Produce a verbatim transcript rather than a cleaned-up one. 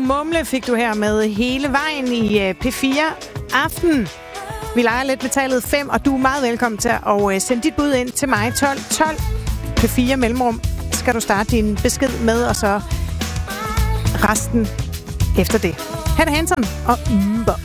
Mumle fik du her med hele vejen i P fire Aften. Vi leger lidt med tallet fem, og du er meget velkommen til at sende dit bud ind til mig. tolv tolv P fire mellemrum skal du starte din besked med, og så resten efter det. Hanne Hansen og Uber.